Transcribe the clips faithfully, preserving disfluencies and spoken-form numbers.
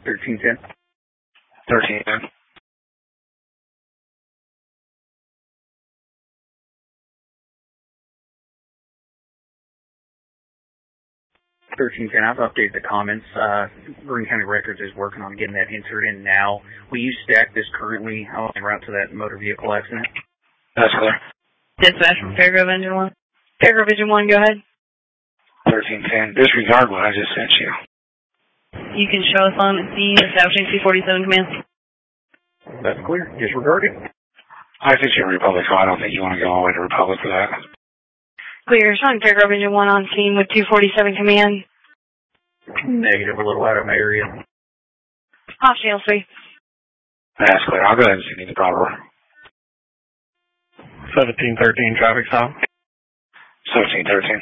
thirteen ten. thirteen ten. thirteen ten, I've updated the comments. Uh, Greene County Records is working on getting that entered in now. Will you stack this currently on route to that motor vehicle accident? That's clear. Dispatch from Paragraph Engine one. Paragraph Engine one, go ahead. thirteen ten. Disregard what I just sent you. You can show us on the scene establishing two forty-seven command. That's clear. Disregard it. I think you're Republic, so I don't think you want to go all the way to Republic for that. Clear. Showing Paragraph Engine one on scene with two forty-seven command. Negative, a little out of my area. Option L three. That's clear. I'll go ahead and send you the proper. seventeen thirteen traffic stop. seventeen thirteen.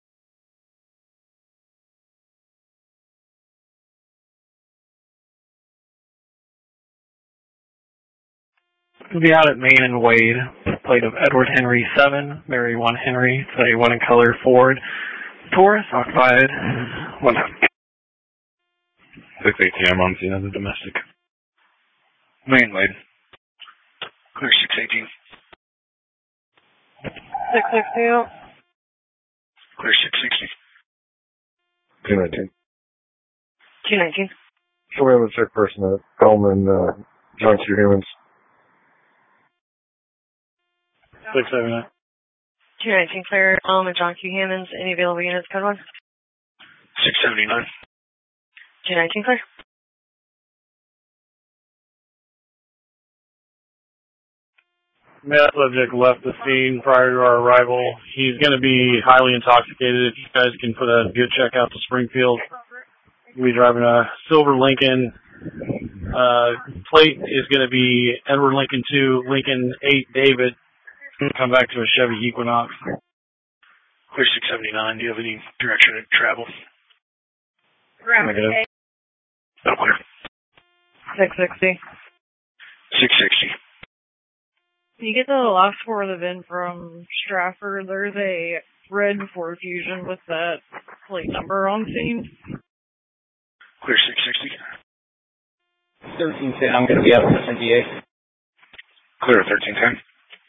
We'll be out at Main and Wade. Plate of Edward Henry seven, Mary one Henry. It's a one in color Ford Taurus, occupied one time. six eighteen, I'm on scene as a domestic. Main Wade. Clear six eighteen. six sixty out. Clear six sixty. two nineteen. two nineteen. So we have a check person at Elman, uh, John Q. Humans. six seventy-nine. two nineteen clear. Um, and John Q. Hammonds. Any available units, code one? six seventy-nine. two nineteen clear. That subject left the scene prior to our arrival. He's going to be highly intoxicated. If you guys can put a good check out to Springfield. We'll be driving a silver Lincoln. Uh, plate is going to be Edward Lincoln two, Lincoln eight David. Come back to a Chevy Equinox. Clear six seventy-nine. Do you have any direction of travel? Negative. No clear. six sixty. six sixty. You get the last four of the V I N from Stratford. There's a red Ford Fusion with that plate number on scene. Clear six sixty. thirteen ten, I'm going to be out with N D A. Clear thirteen ten.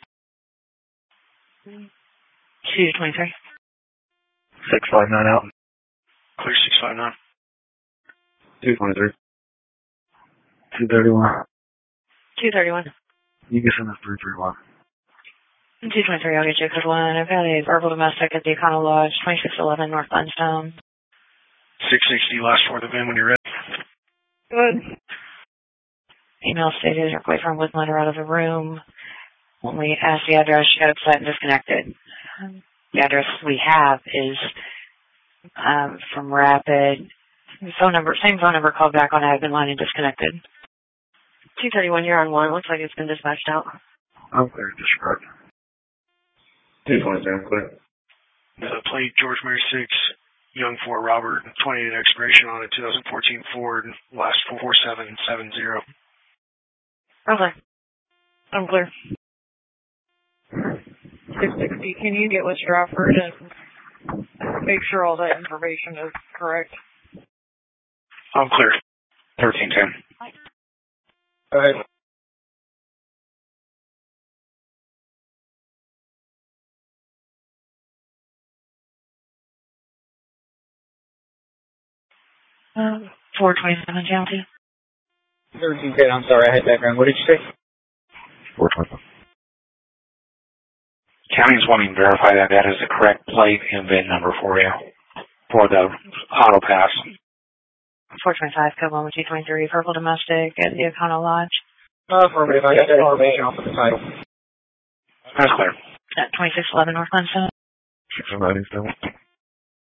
two twenty-three. six five nine out. Clear six five nine. two twenty-three. two thirty-one. two thirty-one. You can send us three three one. two twenty-three, I'll get you code one. I've got a verbal domestic at the Econo Lodge, twenty-six eleven North Bunstone. six sixty, last four of the V I N when you're ready. Good. Email stated your boyfriend was let her out of the room. When we asked the address, she got upset and disconnected. The address we have is um, from Rapid. The phone number, same phone number called back on admin line and disconnected. two thirty-one, you're on one. Looks like it's been dispatched out. I'm clear, disregard. two twenty-three, I'm clear. The plate, George Mary six, Young four Robert, twenty-eight expiration on a two thousand fourteen Ford, last four seven seven zero. Okay. I'm clear. six sixty, can you get with Stratford and make sure all that information is correct? I'm clear. thirteen ten. All right. Um, four twenty-seven, channel two. thirteen ten, I'm sorry, I had background. What did you say? four twenty. County's wanting to verify that that is the correct plate and V I N number for you for the auto pass. four twenty-five, code one with two twenty-three, purple domestic at the Econo Lodge. Affirmative, I got that information off of the title. That's clear. At twenty-six eleven North Bunstone. six ninety still.